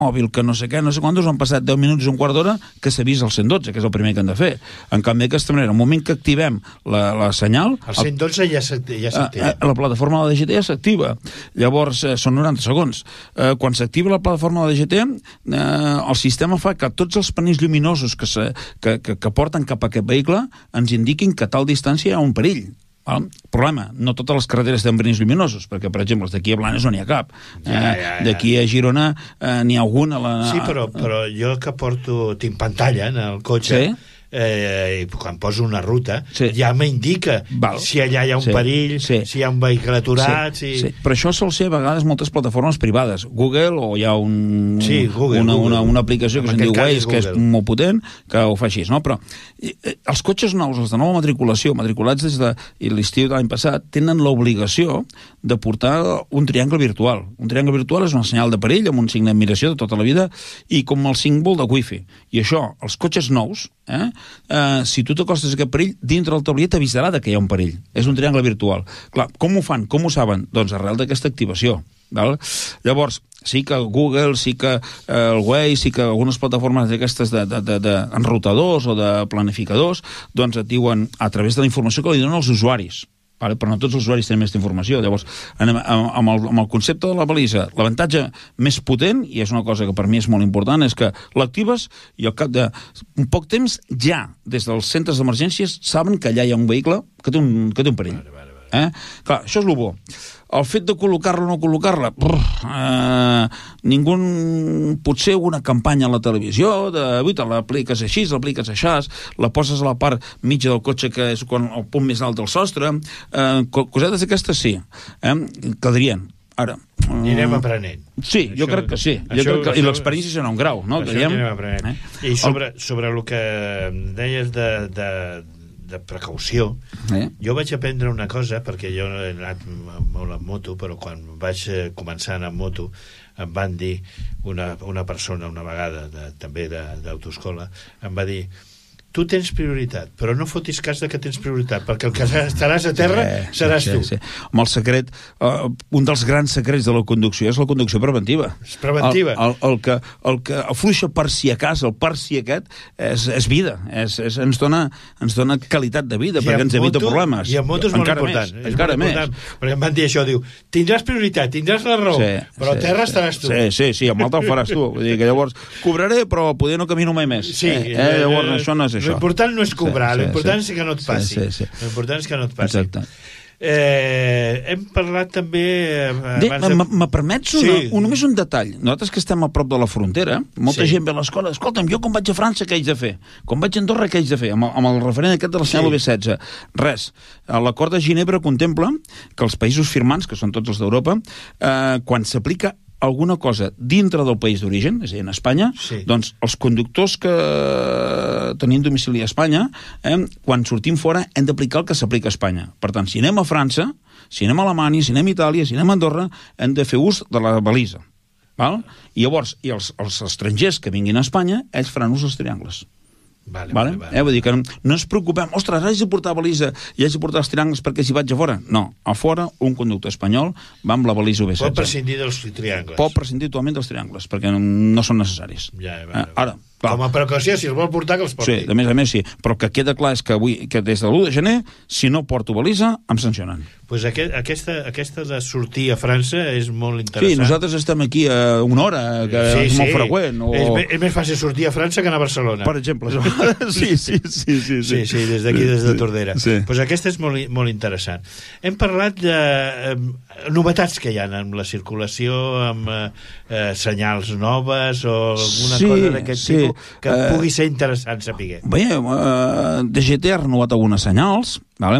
mòbil, que no sé què, no sé quantos, han passat 10 minuts i un quart d'hora que s'avisa el 112, que és el primer que han de fer. En canvi, d'aquesta manera, el moment que activem la senyal... El 112 ja s'activa. La plataforma de la DGT ja s'activa. Llavors, són 90 segons. Quan s'activa la plataforma de la DGT, el sistema fa que tots els panells lluminosos que porten cap a aquest vehicle ens indiquin que a tal distància hi ha un perill. Problema, no totes les carreteres tenen panells lluminosos, perquè, per exemple, d'aquí a Blanes no n'hi ha cap. D'aquí a Girona n'hi ha algun a la... Sí, però jo que tinc pantalla en el cotxe... Sí? I quan poso una ruta ja m'indica si allà hi ha un perill, si hi ha un vehicle aturat... Però això sol ser a vegades moltes plataformes privades. Google, o hi ha una aplicació que se'n diu Waze, que és molt potent, que ho fa així, no? Però els cotxes nous, els de nova matriculació, matriculats des de l'estiu de l'any passat, tenen l'obligació de portar un triangle virtual. Un triangle virtual és un senyal de perill amb un signe d'admiració de tota la vida i com el símbol de wifi. I això, els cotxes nous, si tu t'acostes a aquest perill, dintre del tablier t'avisarà que hi ha un perill. És un triangle virtual. Clar, com ho fan? Com ho saben? Doncs arrel d'aquesta activació. Val? Llavors, sí que Google, sí que el Waze, sí que algunes plataformes d'aquestes d'enrutadors o de planificadors, doncs et diuen a través de la informació que li donen els usuaris. Però no tots els usuaris tenen aquesta informació. Llavors, amb el concepte de la balisa, l'avantatge més potent, i és una cosa que per mi és molt important, és que l'actives i al cap d'un poc temps ja, des dels centres d'emergències, saben que allà hi ha un vehicle que té un perill. Clar, això és el bo. El fet de col·locar-la o no col·locar-la, ningú, potser una campanya a la televisió l'apliques així, l'apliques així, la poses a la part mitja del cotxe, que és el punt més alt del sostre, cosetes d'aquestes sí, caldrien. Ara, anirem aprenent. Sí, jo crec que sí. I l'experiència serà un grau, no? Això anirem aprenent. I sobre el que deies de precaució, jo vaig aprendre una cosa, perquè jo he anat molt en moto, però quan vaig començar a anar en moto em van dir una persona una vegada també d'autoescola, em va dir: tu tens prioritat, però no fotis cas que tens prioritat, perquè el que estaràs a terra seràs tu. Amb el secret, un dels grans secrets de la conducció és la conducció preventiva. És preventiva. El que afluixa per si a cas, el per si aquest, és vida. Ens dona qualitat de vida, perquè ens evita problemes. I en moto és molt important. Encara més. Perquè em van dir això, diu, tindràs prioritat, tindràs la raó, però a terra estaràs tu. Sí, amb el te'l faràs tu. Vull dir que llavors cobraré, però poder no camino mai més. Llavors això no és l'important no és cobrar, l'important és que no et passi. L'important és que no et passi. Exacte. Hem parlat també... Me permets només un detall. Nosaltres que estem a prop de la frontera, molta gent ve a l'escola, escolta'm, jo quan vaig a França què haig de fer? Quan vaig a Andorra què haig de fer? Amb el referent aquest de la senyal UB16. Res. L'acord de Ginebra contempla que els països firmants, que són tots els d'Europa, quan s'aplica alguna cosa dintre del país d'origen, és a dir, en Espanya, doncs els conductors que tenim domicili a Espanya, quan sortim fora hem d'aplicar el que s'aplica a Espanya. Per tant, si anem a França, si anem a Alemanya, si anem a Itàlia, si anem a Andorra, hem de fer ús de la balisa. I llavors, els estrangers que vinguin a Espanya, ells faran ús dels triangles. Vale. Vull dir que no ens preocupem, ostres, haig de portar balisa i haig de portar els triangles perquè si vaig a fora. No, a fora un conductor espanyol va amb la balisa UB16. Pot prescindir dels triangles. Pot prescindir totalment dels triangles perquè no són necessaris. Ara, com a precaució, si els vol portar, que els porti. Sí, a més sí, però que queda clar és que des de l'1 de gener, si no porto balisa, em sancionen. Pues aquesta de sortir a França és molt interessant. Sí, nosaltres estem aquí a una hora, que és molt freqüent. És més fàcil sortir a França que anar a Barcelona. Per exemple. Sí, des d'aquí, des de Tordera. Pues aquesta és molt interessant. Hem parlat de novetats que hi ha en la circulació, amb senyals noves o alguna cosa d'aquest tipus que pugui ser interessant saber. Bé, DGT ha renovat algunes senyals,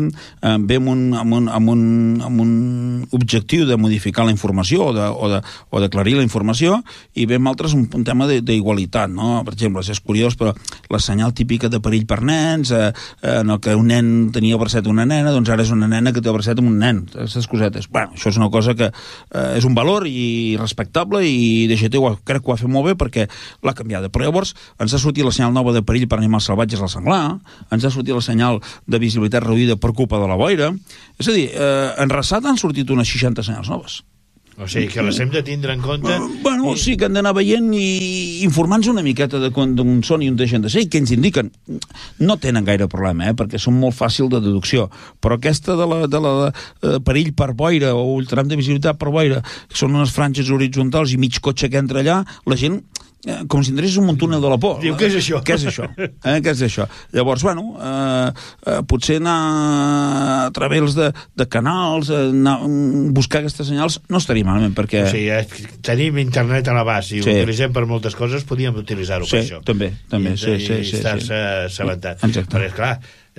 ve amb un objectiu de modificar la informació o d'aclarir la informació, i ve amb altres un tema d'igualitat, no? Per exemple, és curiós, però la senyal típica de perill per nens, en el que un nen tenia el bracet una nena, doncs ara és una nena que té el bracet amb un nen, aquestes cosetes. Bueno, això és una cosa que és un valor i respectable, i DGT crec que ho ha fet molt bé perquè l'ha canviada. Però llavors ens ha sortit la senyal nova de perill per animals salvatges al senglar, ens ha sortit la senyal de visibilitat reduïda per culpa de la boira. És a dir, en Rassat han sortit unes 60 senyals noves. O sigui, que les hem de tindre en compte... Bueno, sí, que han d'anar veient i informant-nos una miqueta de on són i on deixen de ser, i què ens indiquen. No tenen gaire problema, perquè són molt fàcil de deducció, però aquesta de la perill per boira o el tram de visibilitat per boira, que són unes franges horitzontals i mig cotxe que entra allà, la gent... com si entrés un túnel de la por. Diu, què és això? Què és això? Què és això? Llavors, bueno, potser anar a través de canals, buscar aquestes senyals, no estaria malament, perquè... O sigui, tenim internet a l'abast i ho utilitzem per moltes coses, podríem utilitzar-ho per això. Sí, també. I estar-se assabentat. Exacte. Perquè, clar,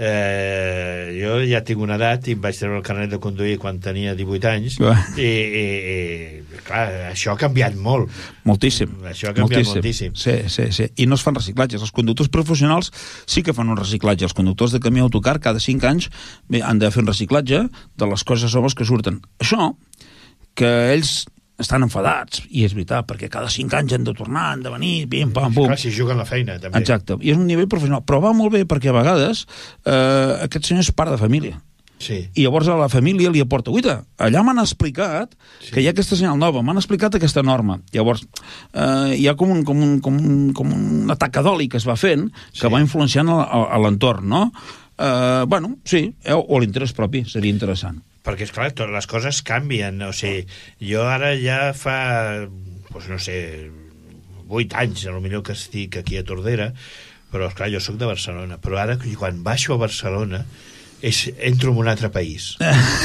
jo ja tinc una edat i em vaig treure el carnet de conduir quan tenia 18 anys i clar, això ha canviat molt. Moltíssim. Això ha canviat moltíssim. Sí. I no es fan reciclatges. Els conductors professionals sí que fan un reciclatge. Els conductors de camió autocar cada 5 anys han de fer un reciclatge de les coses noves que surten. Això, que ells estan enfadats, i és veritat, perquè cada 5 anys han de tornar, han de venir, pim, pam, pum. Clar, si juguen la feina, també. Exacte, i és un nivell professional, però va molt bé perquè a vegades aquest senyor és pare de família. Sí. I llavors a la família li aporta, uita, allà m'han explicat que hi ha aquesta senyal nova, m'han explicat aquesta norma. Llavors hi ha com un atacadoli que es va fent, que va influenciant a l'entorn, no? Bueno, sí, o l'interès propi, seria interessant. Perquè, esclar, totes les coses canvien. O sigui, jo ara ja fa, doncs no sé, 8 anys, potser que estic aquí a Tordera, però, esclar, jo sóc de Barcelona. Però ara, quan baixo a Barcelona, entro en un altre país.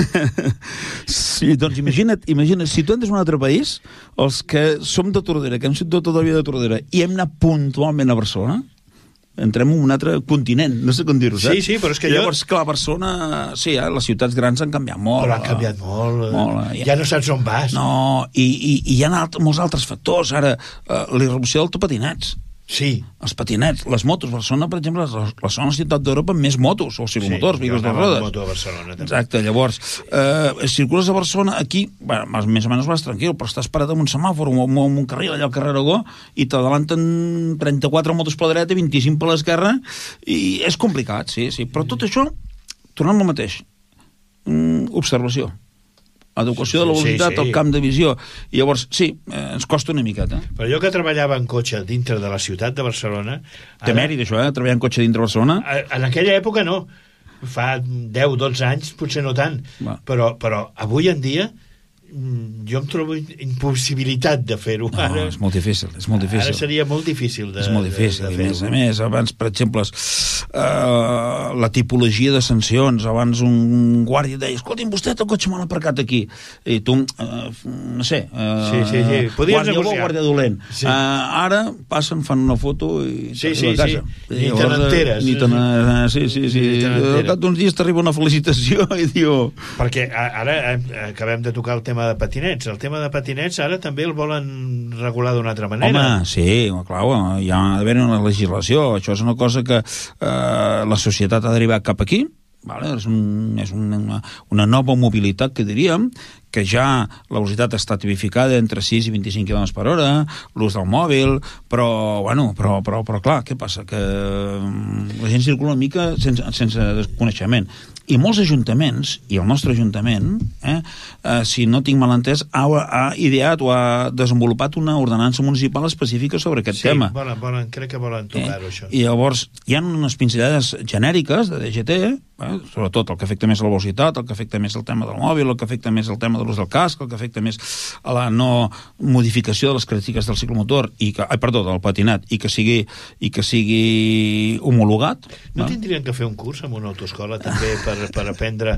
Sí, doncs imagina't, si tu entres en un altre país, els que som de Tordera, que hem sigut tota la vida de Tordera, i hem anat puntualment a Barcelona, entrem en un altre continent, no sé com dir-ho, saps? Sí, però és que llavors, clar, Barcelona, sí, les ciutats grans han canviat molt. Però han canviat molt. Ja no saps on vas. No, i hi ha molts altres factors. Ara, la irrupció dels patinets. Sí. Els patinets, les motos. Barcelona, per exemple, la segona ciutat d'Europa amb més motos, o ciclomotors, vehicles de rodes. Sí, moto a Barcelona, també. Exacte, llavors, circules a Barcelona, aquí, bueno, més o menys vas tranquil, però estàs parat en un semàfor, en un carril, allà al carrer Aragó, i t'adalanten 34 motos per la dreta i 25 per l'esquerra, i és complicat, sí. Però tot això, tornant al mateix, observació. Adequació de la velocitat al camp de visió. I llavors, sí, ens costa una miqueta. Però jo que treballava en cotxe dintre de la ciutat de Barcelona... Té mèrit, això, treballar en cotxe dintre de Barcelona? En aquella època no. Fa 10-12 anys, potser no tant. Però avui en dia jo em trobo impossibilitat de fer-ho. No, és molt difícil, Ara seria molt difícil de fer-ho. És molt difícil, i a més, abans, per exemple, la tipologia de sancions, abans un guàrdia deia, escolti'm, vostè el cotxe mal aparcat aquí, i tu, no sé, guàrdia bo, guàrdia dolent. Ara passen, fan una foto i t'arriba a casa. Ni te n'enteres. Sí. Al cap d'uns dies t'arriba una felicitació i diu... Perquè ara acabem de tocar el tema de patinets. El tema de patinets ara també el volen regular d'una altra manera. Home, sí, clar, hi ha d'haver una legislació. Això és una cosa que la societat ha derivat cap aquí. Vale? És una nova mobilitat, que diríem, que ja la velocitat està tipificada entre 6 i 25 km per hora, l'ús del mòbil, però clar, què passa? Que la gent circula una mica sense desconeixement. I molts ajuntaments, i el nostre ajuntament, si no tinc mal entès, ha ideat o ha desenvolupat una ordenança municipal específica sobre aquest tema. Sí, crec que volen tocar-ho, això. I llavors hi ha unes pinzellades genèriques de DGT, sobretot el que afecta més a la velocitat, el que afecta més el tema del mòbil, el que afecta més el tema de l'ús del casc, el que afecta més a la no modificació de les característiques del ciclomotor, del patinat, i que sigui homologat. No tindrien que fer un curs en una autoescola també per aprendre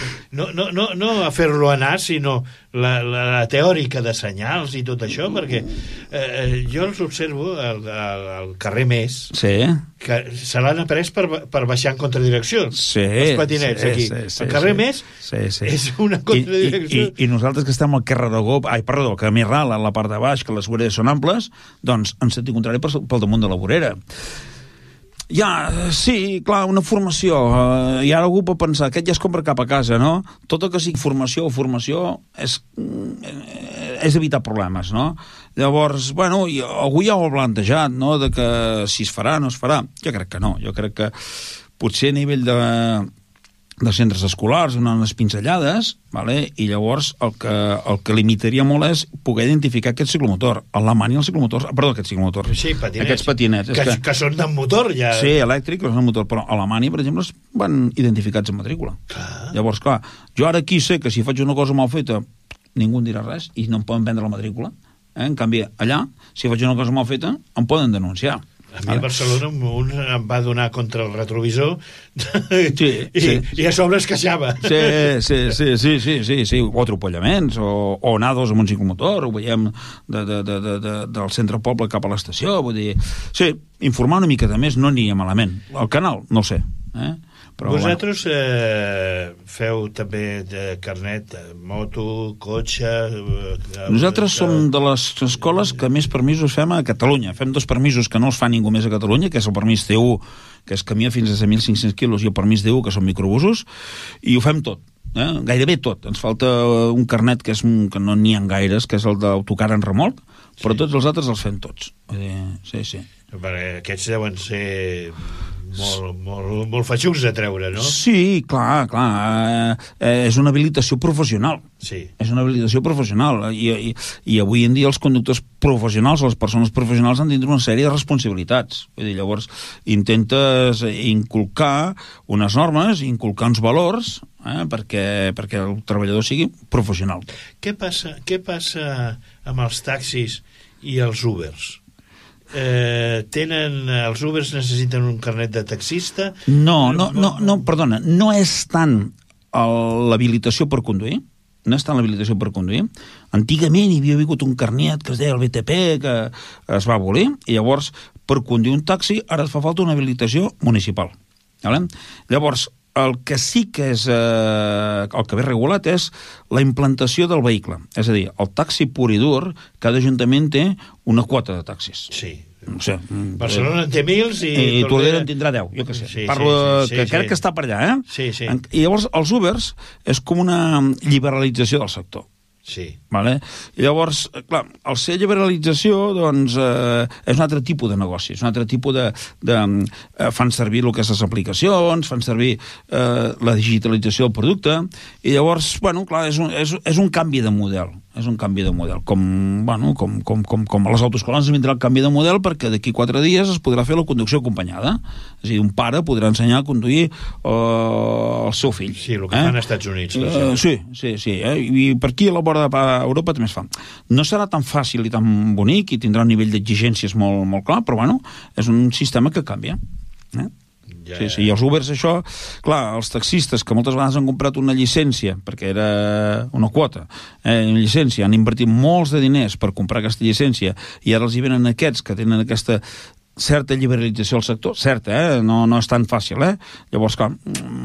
no a fer-lo anar, sinó la teòrica de senyals i tot això, perquè jo els observo al carrer Més, que se l'han après per baixar en contradirecció, els patinets aquí. El carrer Més és una contradirecció. I nosaltres que estem al carrer Aragó, al camí ral, a la part de baix, que les voreres són amples, doncs en sentit contrari pel damunt de la vorera. Sí, clar, una formació. I ara algú pot pensar, aquest ja es compra cap a casa, no? Tot el que sigui formació és evitar problemes, no? Llavors, algú ja ho ha plantejat, no?, de que si es farà, no es farà. Jo crec que no. Jo crec que potser a nivell de centres escolars, unes pinzellades, vale? I llavors el que limitaria molt és poder identificar aquest ciclomotor. A Alemanya el ciclomotor... Perdó, aquest ciclomotor. Sí, patinets. Aquests patinets. Que són de motor, ja. Sí, elèctric, però són de motor. Però a Alemanya, per exemple, van identificats en matrícula. Clar. Llavors, clar, jo ara aquí sé que si faig una cosa mal feta, ningú em dirà res i no em poden vendre la matrícula. En canvi, allà, si faig una cosa mal feta, em poden denunciar. A mi a Barcelona un em va donar contra el retrovisor i a sobre es queixava. Sí, o atropellaments, o nados amb un ciclomotor, ho veiem del centre poble cap a l'estació, vull dir... Sí, informar una mica de més no aniria malament. El canal, no ho sé, Però, vosaltres feu també de carnet, moto, cotxe... Nosaltres som de les escoles que més permisos fem a Catalunya. Fem 2 permisos que no els fa ningú més a Catalunya, que és el permís T1, que es camina fins a 1.500 quilos, i el permís D1, que són microbusos, i ho fem tot. Gairebé tot. Ens falta un carnet que no n'hi ha gaires, que és el d'autocar en remolc, però tots els altres els fem tots. Sí. Perquè aquests deuen ser molt feixucs de treure, no? Sí, clar. És una habilitació professional. Sí. És una habilitació professional. I avui en dia els conductors professionals, les persones professionals, han de tindre una sèrie de responsabilitats. Vull dir, llavors, intentes inculcar unes normes, inculcar uns valors, perquè el treballador sigui professional. Què passa amb els taxis i els Ubers? Els Ubers necessiten un carnet de taxista? No, perdona, no és tant l'habilitació per conduir, Antigament hi havia hagut un carnet que es deia el BTP, que es va abolir, i llavors per conduir un taxi ara et fa falta una habilitació municipal. Llavors, el que sí que és el que ve regulat és la implantació del vehicle. És a dir, el taxi pur i dur, cada ajuntament té una quota de taxis. Sí. No sé. Barcelona en té 1.000 i Tordera en tindrà 10, jo què sé. Crec que està per allà, Sí. I llavors els Ubers és com una liberalització del sector. Sí. Vale? I llavors, clar, al ser liberalització, doncs, és un altre tipus de negoci, és un altre tipus fan servir el que és les aplicacions, fan servir la digitalització del producte, i llavors, bueno, clar, és un canvi de model. És un canvi de model. Com a les autoescoles ens vindrà el canvi de model perquè d'aquí 4 dies es podrà fer la conducció acompanyada. És a dir, un pare podrà ensenyar a conduir el seu fill. Sí, el que fan als Estats Units. Sí. I per aquí a la vora d'Europa també es fa. No serà tan fàcil i tan bonic i tindrà un nivell d'exigències molt, molt clar, però bueno, és un sistema que canvia. Sí, i els Ubers, això, clar, els taxistes que moltes vegades han comprat una llicència, perquè era una quota, una llicència, han invertit molts de diners per comprar aquesta llicència, i ara els hi venen aquests que tenen aquesta certa liberalització al sector, certa, no és tan fàcil, Llavors, clar,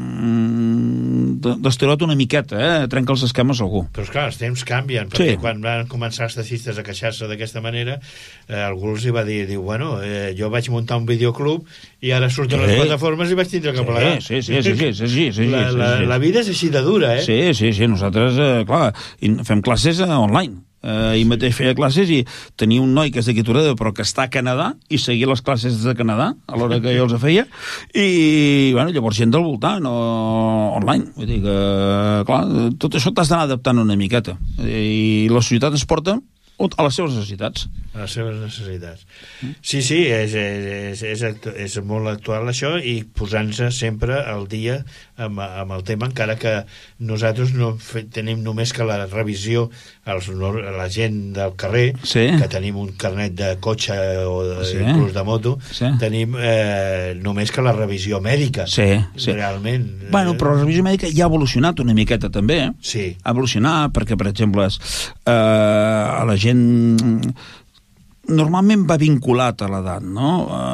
d'esteroit una miqueta, trenca els esquemes algú. Però, esclar, els temps canvien, perquè quan van començar els taxistes a queixar-se d'aquesta manera, algú els hi va dir, jo vaig muntar un videoclub i ara surten les plataformes i vaig tindre que plegar. Sí. La vida és així de dura, Sí, nosaltres, clar, fem classes online. Ahir mateix feia classes i tenia un noi que és d'aquí Toreda però que està a Canadà i seguia les classes des de Canadà a l'hora que jo els feia i bueno, llavors gent del voltant online, vull dir que clar, tot això t'has d'anar adaptant una miqueta i la societat es porta a les seves necessitats. A les seves necessitats. Sí, és molt actual això i posant-se sempre al dia amb el tema, encara que nosaltres no tenim només que la revisió la gent del carrer, que tenim un carnet de cotxe o inclús de moto, tenim només que la revisió mèdica. Realment. Bueno, però la revisió mèdica ja ha evolucionat una miqueta també. Sí. Ha evolucionat perquè, per exemple, a la gent normalment va vinculat a l'edat, no?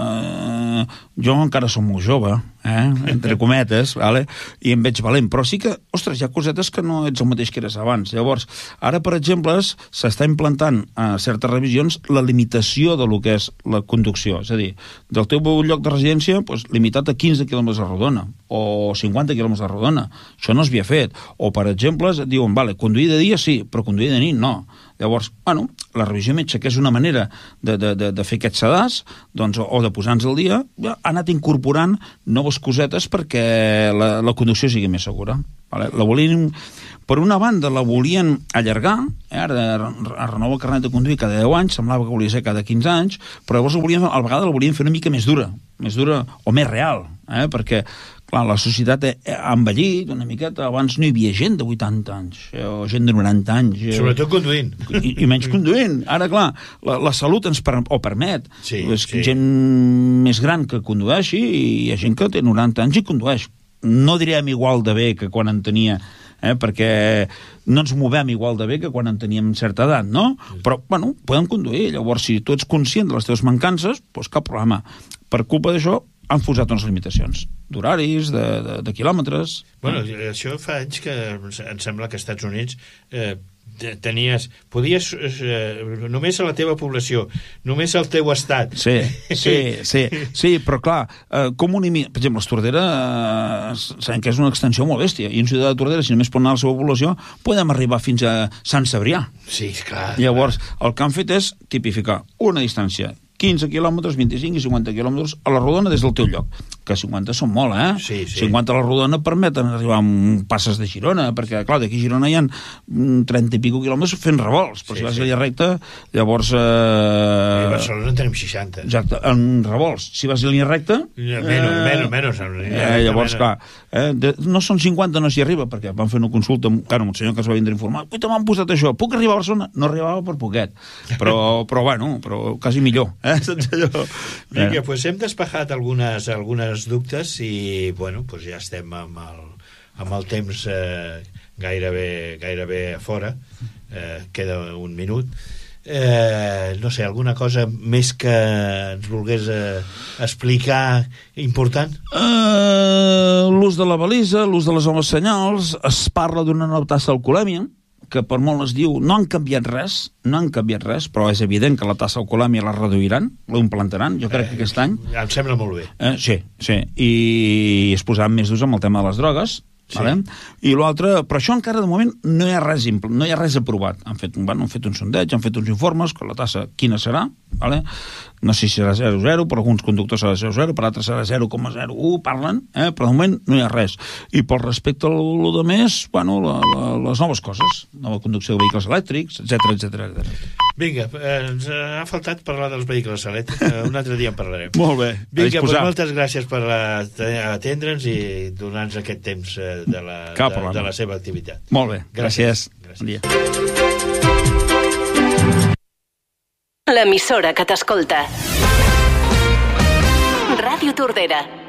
Jo encara som molt jove, entre cometes, i em veig valent, però sí que, ostres, hi ha cosetes que no ets el mateix que eres abans. Llavors, ara, per exemple, s'està implantant a certes revisions la limitació de lo que és la conducció, és a dir, del teu lloc de residència, limitat a 15 km a rodona, o 50 km a rodona. Això no s'havia fet. O, per exemple, diuen, conduir de dia sí, però conduir de nit no. Llavors, bueno, la revisió metge, que és una manera de fer aquest sedàs, doncs, o de posar-nos al dia, ha anat incorporant noves cosetes perquè la conducció sigui més segura. Vale? La volien, per una banda, la volien allargar, ara renova el carnet de conduir cada 10 anys, semblava que volia ser cada 15 anys, però llavors a la vegada la volien fer una mica més dura o més real, perquè clar, la societat ha envellit una miqueta, abans no hi havia gent de 80 anys, o gent de 90 anys. Sobretot conduint. I menys conduint. Ara, clar, la salut ens permet. Gent més gran que condueixi i hi ha gent que té 90 anys i condueix. No direm igual de bé que quan en tenia, perquè no ens movem igual de bé que quan en teníem certa edat, no? Però, bueno, podem conduir. Llavors, si tu ets conscient de les teves mancances, doncs cap problema. Per culpa d'això, han posat unes limitacions d'horaris, de quilòmetres. Bueno, això fa anys que em sembla que als Estats Units podies només a la teva població, només al teu estat. Sí, però clar, per exemple, els Tordera sabem que és una extensió molt bèstia, i un ciutadà de Tordera, si només pot anar a la seva població, podem arribar fins a Sant Cebrià. Sí, clar. Llavors, el que han fet és tipificar una distància 15 quilòmetres, 25 i 50 quilòmetres a la rodona des del teu lloc. Que 50 són molt, Sí. 50 a la rodona permeten arribar amb passes de Girona, perquè, clar, d'aquí a Girona hi ha 30 i pico quilòmetres fent revolts, però si vas a la recta, llavors... A Barcelona en tenim 60. Exacte, en revolts. Si vas a línia recta... Menys. Llavors, clar, no són 50, no s'hi arriba, perquè van fer una consulta amb un senyor que es va vindre a informar. Te m'han posat això, puc arribar a Barcelona? No arribava per poquet, però quasi millor. Vinga, doncs hem despejat algunes dubtes i, bueno, doncs ja estem amb el temps gairebé a fora. Queda un minut. No sé, alguna cosa més que ens volgués explicar important? L'ús de la balisa, l'ús de les homes senyals, es parla d'una nova tassa d'alcoholèmia, que per molt es diu, no han canviat res, però és evident que la tassa d'alcoholèmia la reduiran, la implantaran, jo crec que aquest any. Em sembla molt bé. Sí, i es posaran més d'ús amb el tema de les drogues, vale? I l'altre, però això encara de moment no hi ha res aprovat. Han fet un sondeig, han fet uns informes, que la tassa quina serà, vale? No sé si serà 0,0, per alguns conductors serà 0,0, per altres serà 0,01, parlen, però de moment no hi ha res. I pel respecte a lo de més, bueno, les noves coses, nova conducció de vehicles elèctrics, etc. Vinga, ens ha faltat parlar dels vehicles elèctrics, un altre dia en parlarem. Molt bé, vinga, doncs moltes gràcies per atendre'ns i donar-nos aquest temps de la seva activitat. Molt bé, gràcies. Bon dia. L'emissora que t'escolta. Ràdio Tordera.